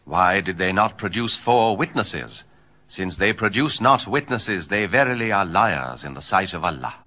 Why did they not produce 4 witnesses? Since they produce not witnesses, they verily are liars in the sight of Allah.